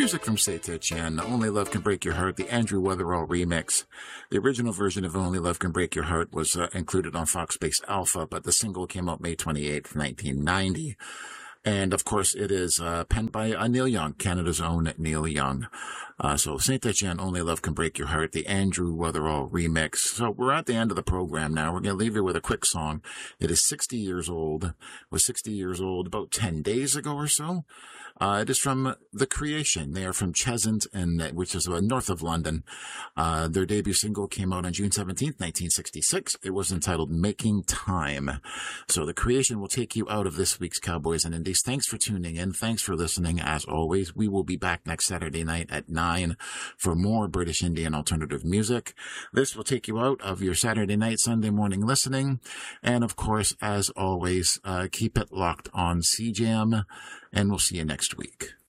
Music from Sete Chan, Only Love Can Break Your Heart, the Andrew Weatherall remix. The original version of Only Love Can Break Your Heart was included on Fox-based Alpha, but the single came out May 28th, 1990. And, of course, it is penned by Neil Young, Canada's own Neil Young. So Saint Etienne, Only Love Can Break Your Heart, the Andrew Weatherall remix. So we're at the end of the program now. We're going to leave you with a quick song. It is 60 years old. Was 60 years old about 10 days ago or so. It is from The Creation. They are from Cheshunt, which is north of London. Their debut single came out on June 17th, 1966. It was entitled Making Time. So The Creation will take you out of this week's Cowboys and Indies. Thanks for tuning in. Thanks for listening. As always, we will be back next Saturday night at 9 for more British Indian alternative music. This will take you out of your Saturday night, Sunday morning listening. And of course, as always, keep it locked on CJAM, and we'll see you next week.